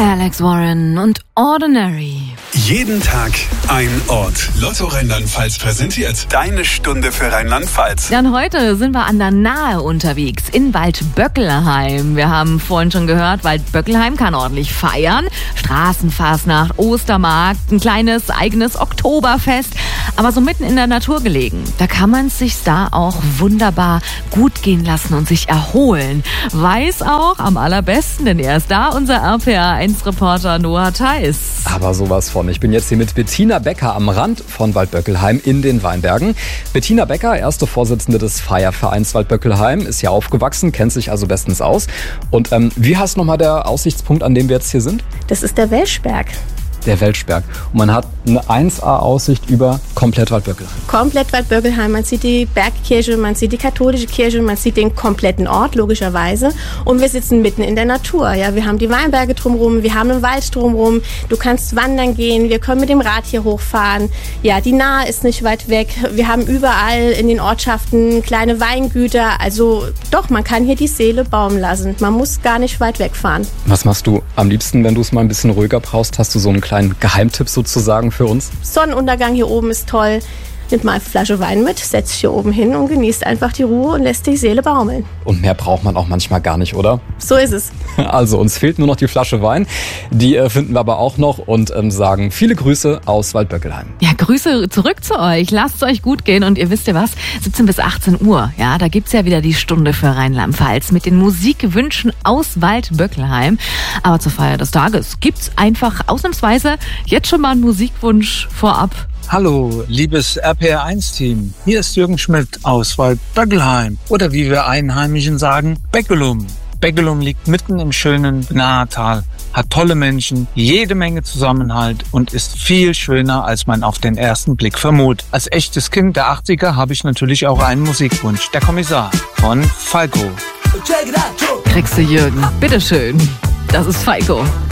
Alex Warren und Ordinary. Jeden Tag ein Ort. Lotto Rheinland-Pfalz präsentiert deine Stunde für Rheinland-Pfalz. Dann heute sind wir an der Nahe unterwegs, in Waldböckelheim. Wir haben vorhin schon gehört, Waldböckelheim kann ordentlich feiern. Straßenfastnacht, Ostermarkt, ein kleines eigenes Oktoberfest. Aber so mitten in der Natur gelegen. Da kann man es sich da auch wunderbar gut gehen lassen und sich erholen. Weiß auch am allerbesten, denn er ist da, unser RPA1-Reporter Noah Theis. Aber sowas von. Ich bin jetzt hier mit Bettina Becker am Rand von Waldböckelheim in den Weinbergen. Bettina Becker, erste Vorsitzende des Feiervereins Waldböckelheim, ist hier aufgewachsen, kennt sich also bestens aus. Und wie heißt nochmal der Aussichtspunkt, an dem wir jetzt hier sind? Das ist der Welschberg. Der Welschberg. Und man hat eine 1A-Aussicht über komplett Waldböckelheim. Komplett Waldböckelheim. Man sieht die Bergkirche, man sieht die katholische Kirche, man sieht den kompletten Ort, logischerweise. Und wir sitzen mitten in der Natur. Ja, wir haben die Weinberge drumherum, wir haben einen Wald drumherum. Du kannst wandern gehen, wir können mit dem Rad hier hochfahren. Ja, die Nahe ist nicht weit weg. Wir haben überall in den Ortschaften kleine Weingüter. Also doch, man kann hier die Seele baumeln lassen. Man muss gar nicht weit wegfahren. Was machst du am liebsten, wenn du es mal ein bisschen ruhiger brauchst? Hast du so einen kleinen Geheimtipp sozusagen für uns? Sonnenuntergang hier oben ist toll. Nimmt mal eine Flasche Wein mit, setzt sich hier oben hin und genießt einfach die Ruhe und lässt die Seele baumeln. Und mehr braucht man auch manchmal gar nicht, oder? So ist es. Also uns fehlt nur noch die Flasche Wein. Die finden wir aber auch noch und sagen viele Grüße aus Waldböckelheim. Ja, Grüße zurück zu euch. Lasst es euch gut gehen und ihr wisst ja was, 17 bis 18 Uhr, ja, da gibt's ja wieder die Stunde für Rheinland-Pfalz mit den Musikwünschen aus Waldböckelheim. Aber zur Feier des Tages gibt's einfach ausnahmsweise jetzt schon mal einen Musikwunsch vorab. Hallo, liebes RPR1-Team. Hier ist Jürgen Schmidt aus Waldböckelheim oder wie wir Einheimischen sagen, Beckelum. Beckelum liegt mitten im schönen Gnaertal, hat tolle Menschen, jede Menge Zusammenhalt und ist viel schöner, als man auf den ersten Blick vermutet. Als echtes Kind der 80er habe ich natürlich auch einen Musikwunsch. Der Kommissar von Falco. Kriegst du, Jürgen. Bitteschön. Das ist Falco.